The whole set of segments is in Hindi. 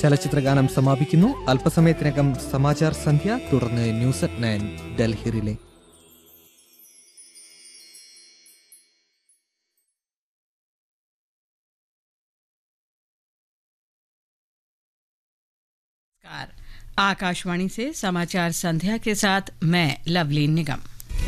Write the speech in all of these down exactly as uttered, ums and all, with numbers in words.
ചലച്ചിത്രഗാനം സമാപിക്കുന്നു. അല്പസമയത്തിനകം സമാചാർ സന്ധ്യ, തുടർന്ന് ന്യൂസ് അറ്റ് നയൻ ഡൽഹിയിലെ. आकाशवाणी से समाचार संध्या के साथ मैं लवलीन निगम।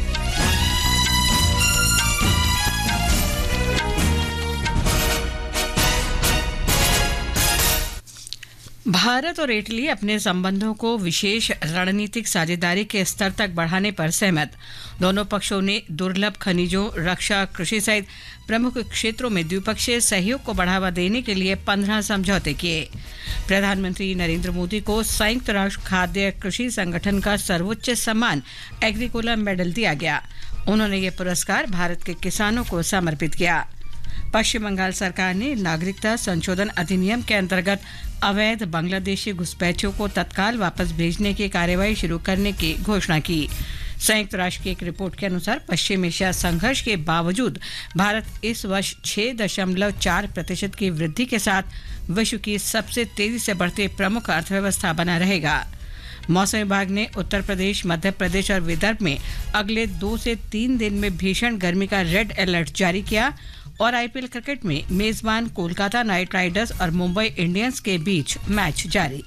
भारत और इटली अपने संबंधों को विशेष रणनीतिक साझेदारी के स्तर तक बढ़ाने पर सहमत। दोनों पक्षों ने दुर्लभ खनिजों, रक्षा, कृषि सहित प्रमुख क्षेत्रों में द्विपक्षीय सहयोग को बढ़ावा देने के लिए पंद्रह समझौते किए। प्रधानमंत्री नरेंद्र मोदी को संयुक्त राष्ट्र खाद्य कृषि संगठन का सर्वोच्च सम्मान एग्रीकोला मेडल दिया गया। उन्होंने ये पुरस्कार भारत के किसानों को समर्पित किया। पश्चिम बंगाल सरकार ने नागरिकता संशोधन अधिनियम के अंतर्गत अवैध बांग्लादेशी घुसपैठियों को तत्काल वापस भेजने की कार्यवाही शुरू करने की घोषणा की। संयुक्त राष्ट्र की एक रिपोर्ट के अनुसार पश्चिम एशिया संघर्ष के बावजूद भारत इस वर्ष छह दशमलव चार प्रतिशत की वृद्धि के साथ विश्व की सबसे तेजी से बढ़ती प्रमुख अर्थव्यवस्था बना रहेगा। मौसम विभाग ने उत्तर प्रदेश, मध्य प्रदेश और विदर्भ में अगले दो से तीन दिन में भीषण गर्मी का रेड अलर्ट जारी किया। और आईपीएल क्रिकेट में मेजबान कोलकाता नाइट राइडर्स और मुंबई इंडियंस के बीच मैच जारी।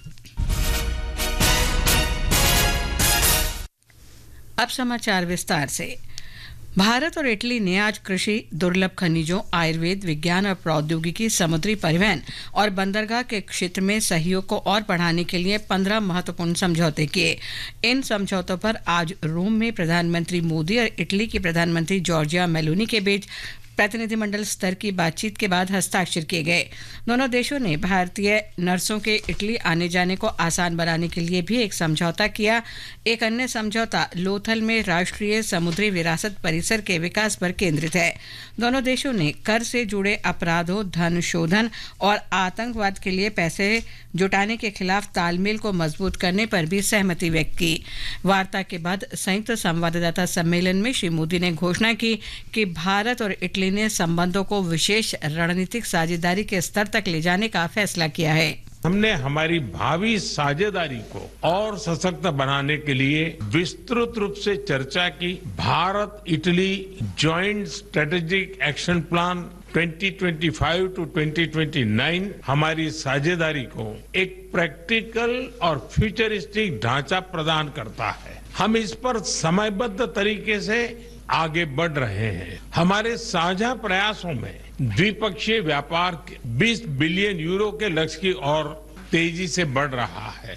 अब समाचार विस्तार से। भारत और इटली ने आज कृषि, दुर्लभ खनिजों, आयुर्वेद, विज्ञान और प्रौद्योगिकी, समुद्री परिवहन और बंदरगाह के क्षेत्र में सहयोग को और बढ़ाने के लिए पंद्रह महत्वपूर्ण समझौते किए। इन समझौतों पर आज रोम में प्रधानमंत्री मोदी और इटली की प्रधानमंत्री जॉर्जिया मेलोनी के बीच प्रतिनिधिमंडल स्तर की बातचीत के बाद हस्ताक्षर किए गए। दोनों देशों ने भारतीय नर्सों के इटली आने जाने को आसान बनाने के लिए भी एक समझौता किया। एक अन्य समझौता लोथल में राष्ट्रीय समुद्री विरासत परिसर के विकास पर केंद्रित है। दोनों देशों ने कर से जुड़े अपराधों, धन शोधन और आतंकवाद के लिए पैसे जुटाने के खिलाफ तालमेल को मजबूत करने पर भी सहमति व्यक्त की। वार्ता के बाद संयुक्त संवाददाता सम्मेलन में श्री मोदी ने घोषणा की कि भारत और इटली ने संबंधों को विशेष रणनीतिक साझेदारी के स्तर तक ले जाने का फैसला किया है। हमने हमारी भावी साझेदारी को और सशक्त बनाने के लिए विस्तृत रूप से चर्चा की। Bharat Italy joint strategic action plan twenty twenty five to twenty twenty nine हमारी साझेदारी को एक प्रैक्टिकल और फ्यूचरिस्टिक ढांचा प्रदान करता है। हम इस पर समयबद्ध तरीके से आगे बढ़ रहे हैं। हमारे साझा प्रयासों में द्विपक्षीय व्यापार बीस बिलियन यूरो के लक्ष्य की ओर तेजी से बढ़ रहा है।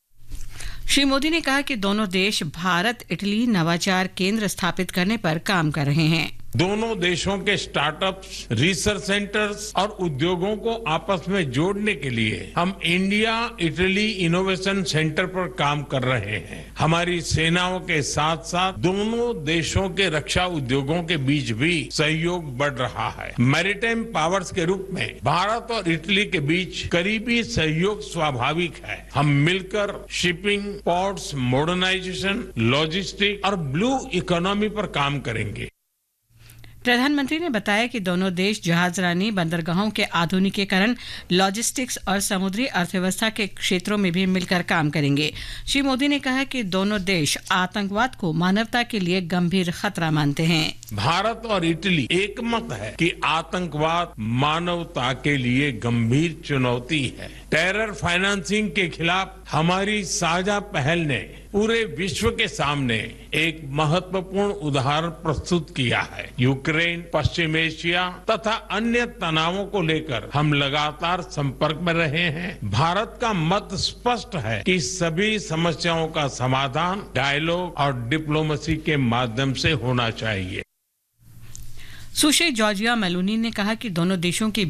श्री मोदी ने कहा कि दोनों देश भारत इटली नवाचार केंद्र स्थापित करने पर काम कर रहे हैं। दोनों देशों के स्टार्टअप्स, रिसर्च सेंटर्स और उद्योगों को आपस में जोड़ने के लिए हम इंडिया इटली इनोवेशन सेंटर पर काम कर रहे हैं। हमारी सेनाओं के साथ साथ दोनों देशों के रक्षा उद्योगों के बीच भी सहयोग बढ़ रहा है। मैरीटाइम पावर्स के रूप में भारत और इटली के बीच करीबी सहयोग स्वाभाविक है। हम मिलकर शिपिंग, पोर्ट्स, मॉडर्नाइजेशन, लॉजिस्टिक और ब्लू इकोनॉमी पर काम करेंगे। प्रधानमंत्री ने बताया कि दोनों देश जहाजरानी, बंदरगाहों के आधुनिकीकरण, लॉजिस्टिक्स और समुद्री अर्थव्यवस्था के क्षेत्रों में भी मिलकर काम करेंगे। श्री मोदी ने कहा कि दोनों देश आतंकवाद को मानवता के लिए गंभीर खतरा मानते हैं। भारत और इटली एकमत है कि आतंकवाद मानवता के लिए गंभीर चुनौती है। टेरर फाइनेंसिंग के खिलाफ हमारी साझा पहल ने पूरे विश्व के सामने एक महत्वपूर्ण उदाहरण प्रस्तुत किया है। यूक्रेन, पश्चिम एशिया तथा अन्य तनावों को लेकर हम लगातार संपर्क में रहे हैं। भारत का मत स्पष्ट है कि सभी समस्याओं का समाधान डायलॉग और डिप्लोमेसी के माध्यम से होना चाहिए। सुश्री जॉर्जिया मेलोनी ने कहा कि दोनों देशों के